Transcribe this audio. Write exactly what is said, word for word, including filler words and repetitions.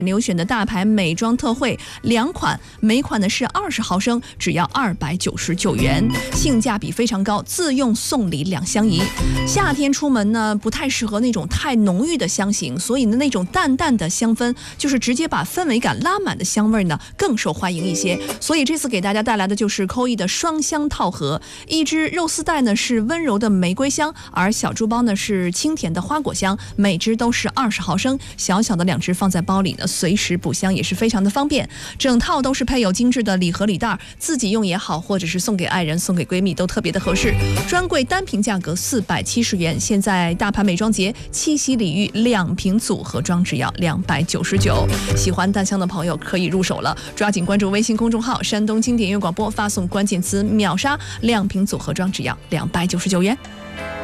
牛选的大牌美妆特惠，两款，每款呢是二十毫升，只要二百九十九元，性价比非常高，自用送礼两相宜。夏天出门呢，不太适合那种太浓郁的香型，所以呢，那种淡淡的香氛，就是直接把氛围感拉满的香味呢，更受欢迎一些。所以这次给大家带来的就是扣一的双香套盒，一只肉丝带呢是温柔的玫瑰香，而小猪包呢是清甜的花果香，每只都是二十毫升，小小的两只放在包里呢，随时补香也是非常的方便。整套都是配有精致的礼盒礼袋，自己用也好，或者是送给爱人、送给闺蜜都特别的合适。专柜单瓶价格四百七十元，现在大盘美妆节七夕礼遇两瓶组合装只要两百九十九。喜欢淡香的朋友可以入手了，抓紧关注微信公众号山东经典音乐广播，发送关键词秒杀，两瓶组合装只要两百九十九元。